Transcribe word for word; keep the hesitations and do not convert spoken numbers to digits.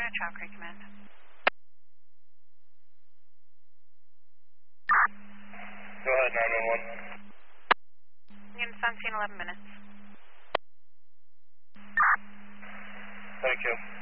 Trail Creek Command. Go ahead, nine one one. Units on scene, eleven minutes. Thank you.